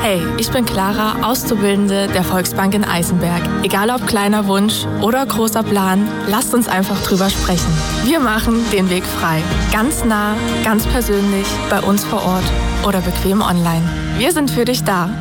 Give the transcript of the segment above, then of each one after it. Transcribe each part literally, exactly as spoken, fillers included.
Hey, ich bin Clara, Auszubildende der Volksbank in Eisenberg. Egal ob kleiner Wunsch oder großer Plan, lasst uns einfach drüber sprechen. Wir machen den Weg frei. Ganz nah, ganz persönlich, bei uns vor Ort oder bequem online. Wir sind für dich da.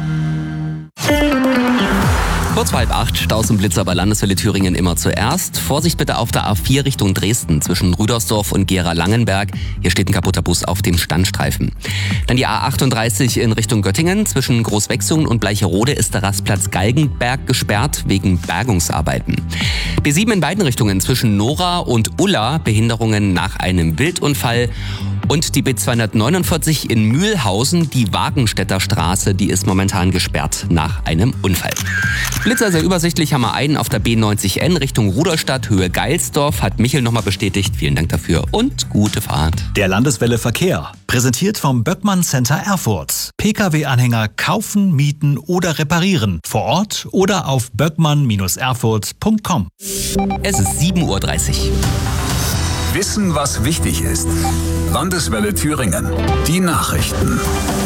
Kurz vor halb acht, Staus und Blitzer bei Landeswelle Thüringen immer zuerst. Vorsicht bitte auf der A vier Richtung Dresden zwischen Rüdersdorf und Gera-Langenberg. Hier steht ein kaputter Bus auf dem Standstreifen. Dann die A achtunddreißig in Richtung Göttingen. Zwischen Großwechsungen und Bleicherode ist der Rastplatz Galgenberg gesperrt wegen Bergungsarbeiten. B sieben in beiden Richtungen zwischen Nora und Ulla. Behinderungen nach einem Wildunfall. Und die B zweihundertneunundvierzig in Mühlhausen, die Wagenstädter Straße, die ist momentan gesperrt nach einem Unfall. Blitzer sehr übersichtlich haben wir einen auf der B neunzig N Richtung Rudolstadt, Höhe Geilsdorf, hat Michel nochmal bestätigt. Vielen Dank dafür und gute Fahrt. Der Landeswelle Verkehr, präsentiert vom Böckmann Center Erfurt. Pkw-Anhänger kaufen, mieten oder reparieren. Vor Ort oder auf böckmann Bindestrich erfurt Punkt com. Es ist sieben Uhr dreißig. Wissen, was wichtig ist. Landeswelle Thüringen. Die Nachrichten.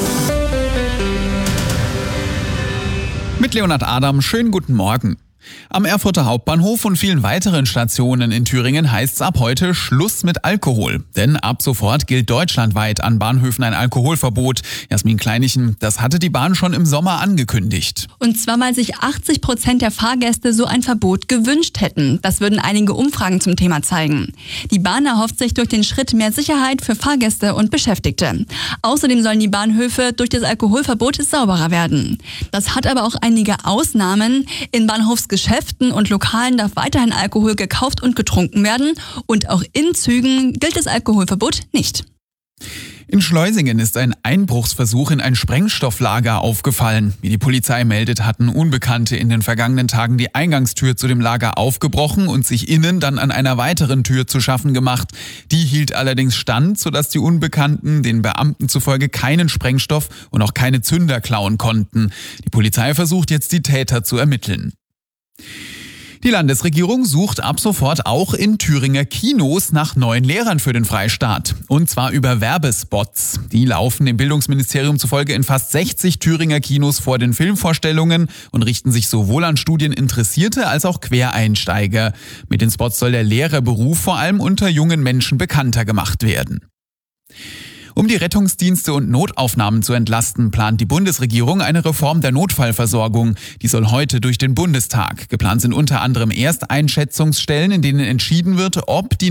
Mit Leonhard Adam, schönen guten Morgen. Am Erfurter Hauptbahnhof und vielen weiteren Stationen in Thüringen heißt's ab heute Schluss mit Alkohol. Denn ab sofort gilt deutschlandweit an Bahnhöfen ein Alkoholverbot. Jasmin Kleinichen, das hatte die Bahn schon im Sommer angekündigt. Und zwar, weil sich achtzig Prozent der Fahrgäste so ein Verbot gewünscht hätten. Das würden einige Umfragen zum Thema zeigen. Die Bahn erhofft sich durch den Schritt mehr Sicherheit für Fahrgäste und Beschäftigte. Außerdem sollen die Bahnhöfe durch das Alkoholverbot sauberer werden. Das hat aber auch einige Ausnahmen. In Bahnhofsgeschäften und Lokalen darf weiterhin Alkohol gekauft und getrunken werden. Und auch in Zügen gilt das Alkoholverbot nicht. In Schleusingen ist ein Einbruchsversuch in ein Sprengstofflager aufgefallen. Wie die Polizei meldet, hatten Unbekannte in den vergangenen Tagen die Eingangstür zu dem Lager aufgebrochen und sich innen dann an einer weiteren Tür zu schaffen gemacht. Die hielt allerdings stand, sodass die Unbekannten den Beamten zufolge keinen Sprengstoff und auch keine Zünder klauen konnten. Die Polizei versucht jetzt, die Täter zu ermitteln. Die Landesregierung sucht ab sofort auch in Thüringer Kinos nach neuen Lehrern für den Freistaat. Und zwar über Werbespots. Die laufen dem Bildungsministerium zufolge in fast sechzig Thüringer Kinos vor den Filmvorstellungen und richten sich sowohl an Studieninteressierte als auch Quereinsteiger. Mit den Spots soll der Lehrerberuf vor allem unter jungen Menschen bekannter gemacht werden. Um die Rettungsdienste und Notaufnahmen zu entlasten, plant die Bundesregierung eine Reform der Notfallversorgung. Die soll heute durch den Bundestag. Geplant sind unter anderem Ersteinschätzungsstellen, in denen entschieden wird, ob die